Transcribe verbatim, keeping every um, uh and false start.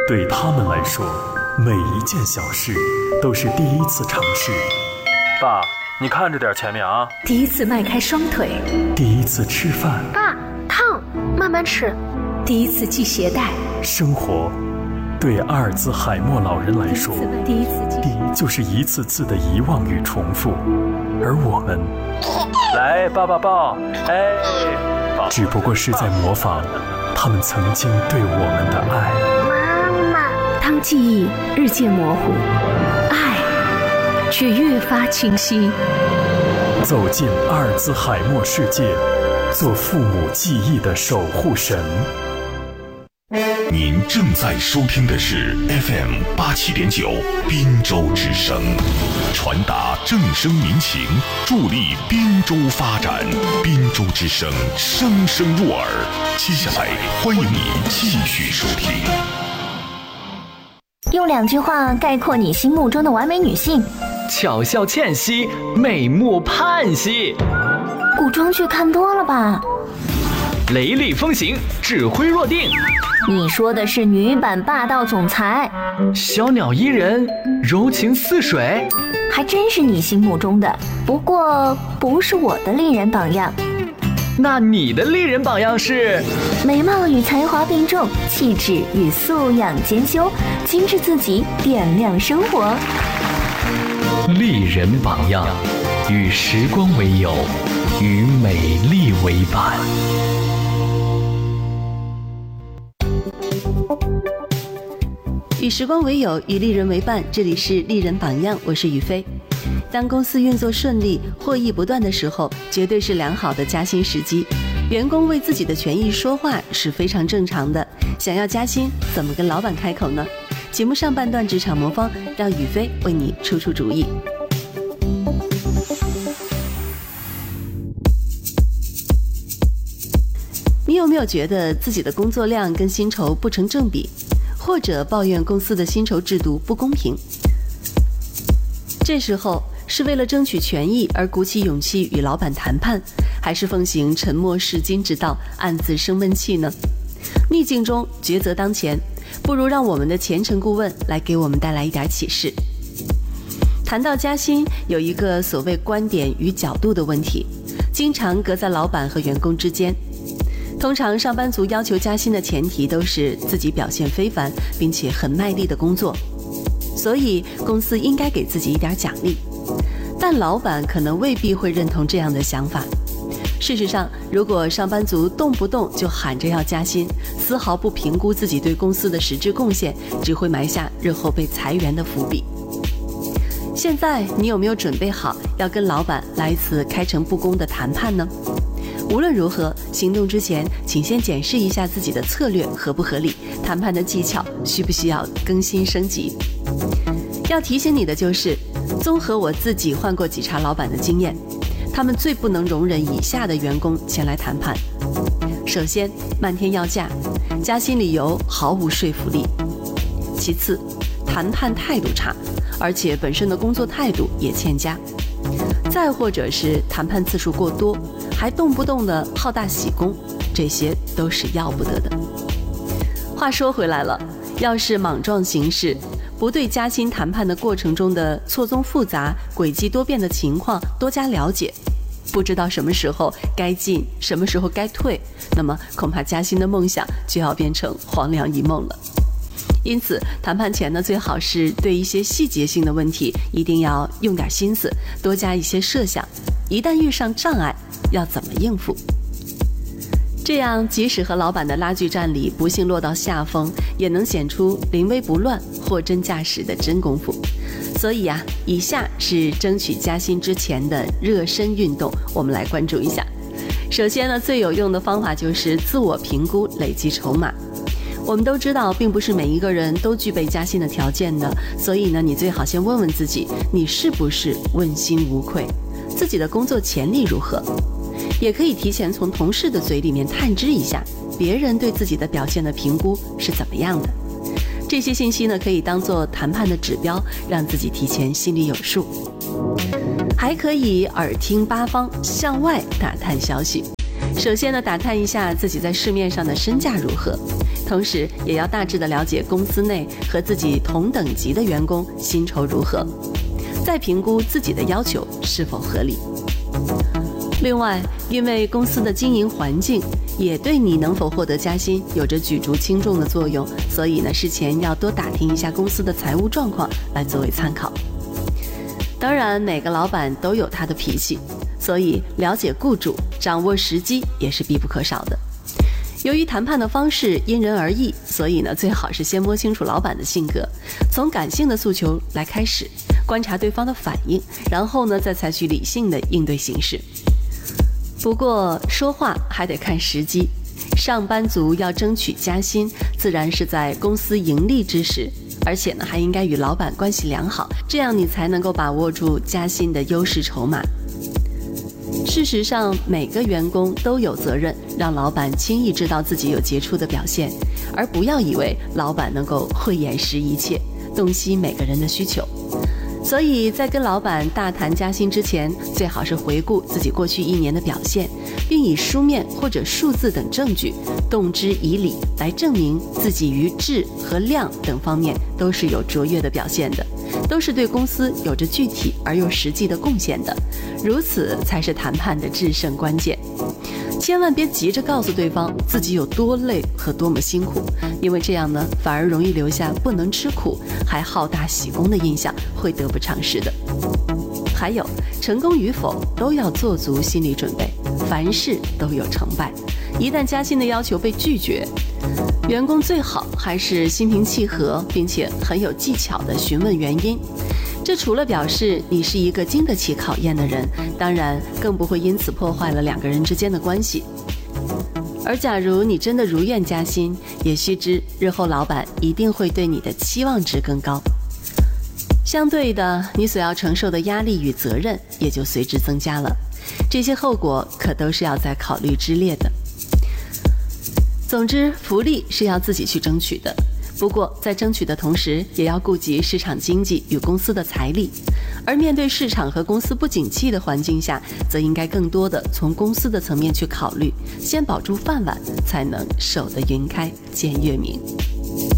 对他们来说，每一件小事都是第一次尝试。 爸，你看着点前面啊！ 第一次迈开双腿， 第一次吃饭， 爸，烫，慢慢吃。 第一次系鞋带。 生活对阿尔兹海默老人来说， 第一次第一就是一次次的遗忘与重复，而我们， 来抱抱抱，哎， 只不过是在模仿他们曾经对我们的爱。 妈妈， 当记忆日渐模糊，爱却越发清晰。 走进阿尔兹海默世界，做父母记忆的守护神。 您正在收听的是 F M 八七点九滨州之声，传达正声民情，助力滨州发展。滨州之声，声声入耳。接下来，欢迎你继续收听。 用两句话概括你心目中的完美女性： 巧笑倩兮，美目盼兮。 古装剧看多了吧？ 雷厉风行，指挥若定。 你说的是女版霸道总裁。 小鸟依人，柔情似水。 还真是你心目中的，不过不是我的丽人榜样。 那你的丽人榜样是？ 美貌与才华并重，气质与素养兼修，精致自己，点亮生活。 丽人榜样，与时光为友，与美丽为伴。 与时光为友，与丽人为伴，这里是丽人榜样，我是雨飞。当公司运作顺利，获益不断的时候，绝对是良好的加薪时机。员工为自己的权益说话是非常正常的。想要加薪，怎么跟老板开口呢？节目上半段职场魔方，让雨飞为你出出主意。你有没有觉得自己的工作量跟薪酬不成正比？或者抱怨公司的薪酬制度不公平？这时候是为了争取权益而鼓起勇气与老板谈判，还是奉行沉默是金之道，暗自生闷气呢？逆境中抉择当前，不如让我们的前程顾问来给我们带来一点启示。谈到加薪，有一个所谓观点与角度的问题，经常隔在老板和员工之间。通常上班族要求加薪的前提都是自己表现非凡，并且很卖力的工作，所以公司应该给自己一点奖励。但老板可能未必会认同这样的想法。事实上，如果上班族动不动就喊着要加薪，丝毫不评估自己对公司的实质贡献，只会埋下日后被裁员的伏笔。现在你有没有准备好要跟老板来一次开诚布公的谈判呢？无论如何，行动之前，请先检视一下自己的策略合不合理，谈判的技巧需不需要更新升级。要提醒你的就是，综合我自己换过几茬老板的经验，他们最不能容忍以下的员工前来谈判。首先，漫天要价，加薪理由毫无说服力。其次，谈判态度差，而且本身的工作态度也欠佳。再或者是谈判次数过多，还动不动的好大喜功，这些都是要不得的。话说回来了，要是莽撞行事，不对加薪谈判的过程中的错综复杂、诡计多变的情况多加了解，不知道什么时候该进，什么时候该退，那么恐怕加薪的梦想就要变成黄粱一梦了。因此，谈判前呢，最好是对一些细节性的问题一定要用点心思，多加一些设想。一旦遇上障碍，要怎么应付？这样，即使和老板的拉锯战里不幸落到下风，也能显出临危不乱、货真价实的真功夫。所以啊，以下是争取加薪之前的热身运动，我们来关注一下。首先呢，最有用的方法就是自我评估，累积筹码。我们都知道，并不是每一个人都具备加薪的条件的，所以呢，你最好先问问自己，你是不是问心无愧，自己的工作潜力如何？也可以提前从同事的嘴里面探知一下，别人对自己的表现的评估是怎么样的。这些信息呢，可以当做谈判的指标，让自己提前心里有数。还可以耳听八方，向外打探消息。首先呢，打探一下自己在市面上的身价如何。 同时也要大致的了解公司内和自己同等级的员工薪酬如何，再评估自己的要求是否合理。另外，因为公司的经营环境也对你能否获得加薪有着举足轻重的作用，所以呢，事前要多打听一下公司的财务状况来作为参考。当然，每个老板都有他的脾气，所以了解雇主、掌握时机也是必不可少的。由于谈判的方式因人而异，所以呢，最好是先摸清楚老板的性格，从感性的诉求来开始，观察对方的反应，然后呢，再采取理性的应对形式。不过说话还得看时机，上班族要争取加薪，自然是在公司盈利之时，而且呢，还应该与老板关系良好，这样你才能够把握住加薪的优势筹码。事实上，每个员工都有责任让老板轻易知道自己有杰出的表现，而不要以为老板能够慧眼识一切，洞悉每个人的需求。所以在跟老板大谈加薪之前，最好是回顾自己过去一年的表现，并以书面或者数字等证据动之以理来证明自己于质和量等方面都是有卓越的表现的，都是对公司有着具体而又实际的贡献的，如此才是谈判的制胜关键。千万别急着告诉对方自己有多累和多么辛苦，因为这样呢，反而容易留下不能吃苦还好大喜功的印象，会得不偿失的。还有，成功与否都要做足心理准备，凡事都有成败。一旦加薪的要求被拒绝，员工最好还是心平气和，并且很有技巧地询问原因。这除了表示你是一个经得起考验的人，当然更不会因此破坏了两个人之间的关系。而假如你真的如愿加薪，也须知日后老板一定会对你的期望值更高，相对的，你所要承受的压力与责任也就随之增加了，这些后果可都是要在考虑之列的。总之，福利是要自己去争取的，不过在争取的同时，也要顾及市场经济与公司的财力，而面对市场和公司不景气的环境下，则应该更多的从公司的层面去考虑，先保住饭碗，才能守得云开见月明。